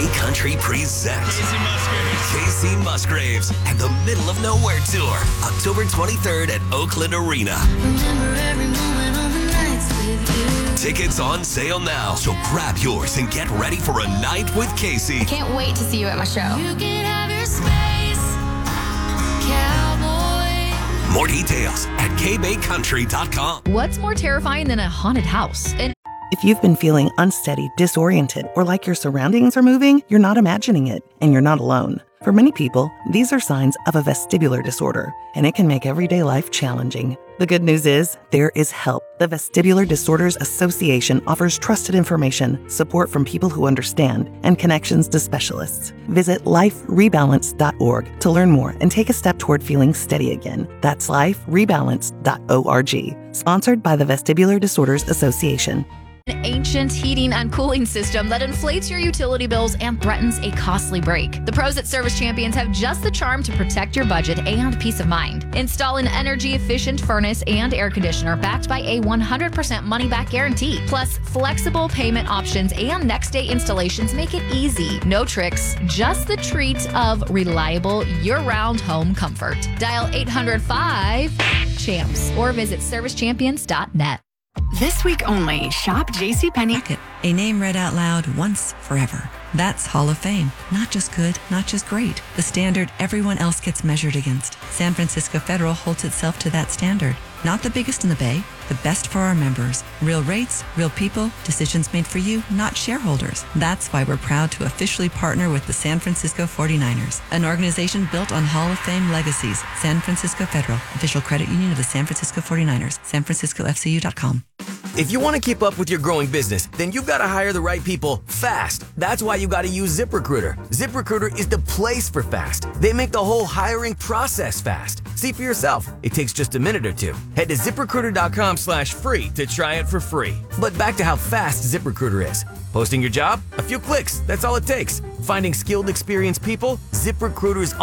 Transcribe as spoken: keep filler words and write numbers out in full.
Bay Country presents Casey Musgraves. Casey Musgraves and the Middle of Nowhere Tour, October twenty-third at Oakland Arena. Remember every moment of the nights with you. Tickets on sale now, so grab yours and get ready for a night with Casey. I can't wait to see you at my show. You can have your space, cowboy. More details at k bay country dot com. What's more terrifying than a haunted house? And If you've been feeling unsteady, disoriented, or like your surroundings are moving, you're not imagining it, and you're not alone. For many people, these are signs of a vestibular disorder, and it can make everyday life challenging. The good news is, there is help. The Vestibular Disorders Association offers trusted information, support from people who understand, and connections to specialists. Visit life rebalance dot org to learn more and take a step toward feeling steady again. That's life rebalance dot org. Sponsored by the Vestibular Disorders Association. an ancient heating and cooling system that inflates your utility bills and threatens a costly break. The pros at Service Champions have just the charm to protect your budget and peace of mind. Install an energy-efficient furnace and air conditioner backed by a one hundred percent money-back guarantee. Plus, flexible payment options and next-day installations make it easy. No tricks, just the treat of reliable year-round home comfort. Dial eight hundred five champs or visit service champions dot net. This week only, shop JCPenney. A name read out loud once, forever. That's Hall of Fame. Not just good, not just great. The standard everyone else gets measured against. San Francisco Federal holds itself to that standard. Not the biggest in the Bay, the best for our members. Real rates, real people, decisions made for you, not shareholders. That's why we're proud to officially partner with the San Francisco forty-niners, an organization built on Hall of Fame legacies. San Francisco Federal, official credit union of the San Francisco forty-niners, san francisco f c u dot com. If you want to keep up with your growing business, then you've got to hire the right people fast. That's why you got to use ZipRecruiter. ZipRecruiter is the place for fast. They make the whole hiring process fast. See for yourself. It takes just a minute or two. Head to ZipRecruiter.com slash free to try it for free. But back to how fast ZipRecruiter is. Posting your job? A few clicks. That's all it takes. Finding skilled, experienced people? ZipRecruiter is